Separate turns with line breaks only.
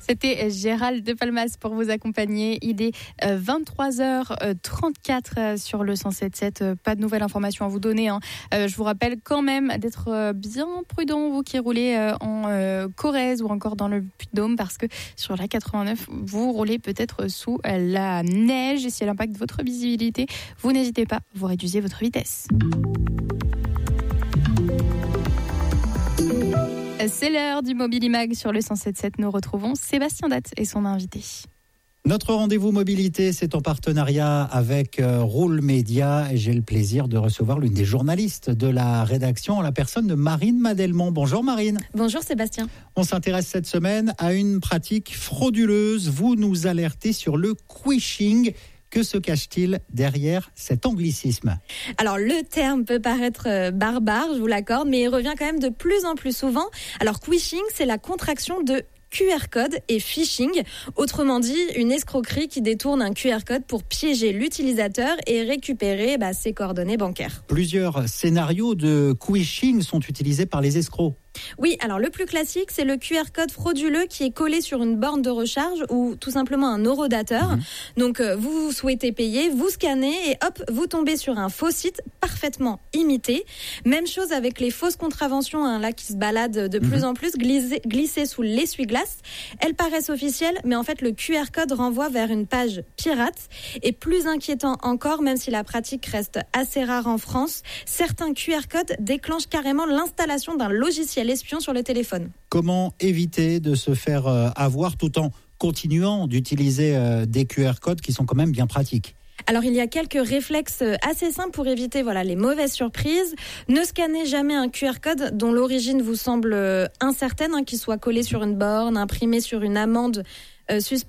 C'était Gérald de Palmas pour vous accompagner. Il est 23h34 sur le 107.7. Pas de nouvelles informations à vous donner. Je vous rappelle quand même d'être bien prudent, vous qui roulez en Corrèze ou encore dans le Puy-de-Dôme, parce que sur la 89, vous roulez peut-être sous la neige. Et si elle impacte votre visibilité, vous n'hésitez pas, vous réduisez votre vitesse. C'est l'heure du Mobilimag sur le 107.7. Nous retrouvons Sébastien Date et son invité.
Notre rendez-vous mobilité, c'est en partenariat avec Roule Média et j'ai le plaisir de recevoir l'une des journalistes de la rédaction, la personne de Marine Madelmont. Bonjour Marine.
Bonjour Sébastien.
On s'intéresse cette semaine à une pratique frauduleuse. Vous nous alertez sur le quishing. Que se cache-t-il derrière cet anglicisme ?
Alors, le terme peut paraître barbare, je vous l'accorde, mais il revient quand même de plus en plus souvent. Alors, quishing, c'est la contraction de QR code et phishing, autrement dit une escroquerie qui détourne un QR code pour piéger l'utilisateur et récupérer ses coordonnées bancaires.
Plusieurs scénarios de quishing sont utilisés par les escrocs.
Oui, alors le plus classique, c'est le QR code frauduleux qui est collé sur une borne de recharge ou tout simplement un horodateur. Donc, vous souhaitez payer, vous scannez et hop, vous tombez sur un faux site parfaitement imité. Même chose avec les fausses contraventions là qui se baladent de plus en plus, glissées sous l'essuie-glace. Elles paraissent officielles, mais en fait, le QR code renvoie vers une page pirate. Et plus inquiétant encore, même si la pratique reste assez rare en France, certains QR codes déclenchent carrément l'installation d'un logiciel espion sur le téléphone.
Comment éviter de se faire avoir tout en continuant d'utiliser des QR codes qui sont quand même bien pratiques ?
Alors, il y a quelques réflexes assez simples pour éviter les mauvaises surprises. Ne scannez jamais un QR code dont l'origine vous semble incertaine, qu'il soit collé sur une borne, imprimé sur une amende suspecte